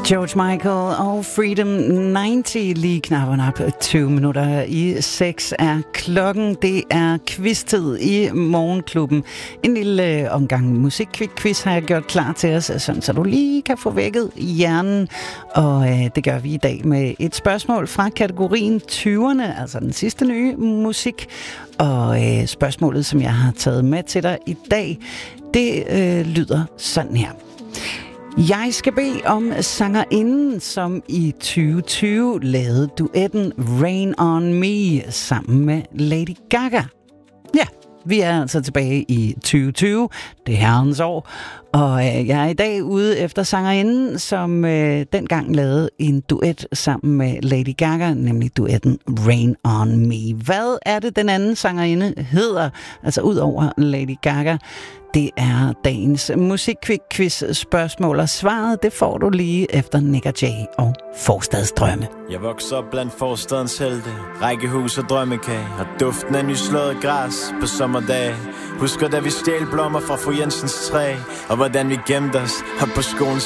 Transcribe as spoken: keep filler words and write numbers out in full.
George Michael og Freedom halvtreds, lige knappen op tyve minutter i seks er klokken. Det er quiz-tid i Morgenklubben. En lille omgang musikquiz har jeg gjort klar til os, sådan så du lige kan få vækket hjernen. Og øh, det gør vi i dag med et spørgsmål fra kategorien tyverne, altså den sidste nye musik. Og øh, spørgsmålet, som jeg har taget med til dig i dag, det øh, lyder sådan her. Jeg skal bede om sangerinden, som i tyve tyve lavede duetten Rain on Me sammen med Lady Gaga. Ja, vi er altså tilbage i tyve tyve, det herrens år, og øh, jeg er i dag ude efter sangerinden, som øh, dengang lavede en duet sammen med Lady Gaga, nemlig duetten Rain on Me. Hvad er det, den anden sangerinde hedder, altså ud over Lady Gaga? Det er dagens musikquiz-spørgsmål, og svaret det får du lige efter Nick og Jay og Forstadsdrømme. Jeg vokser op blandt forstadens helte, rækkehus og drømmekage, og duften af nyslået græs på sommerdage. Husker da vi stjal blommer fra fru Jensens træ, og hvordan vi gemte os op på skolens